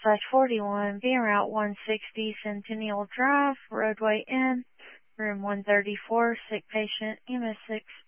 41, being Route 160, Centennial Drive, Roadway N, room 134, sick patient, EMS 6.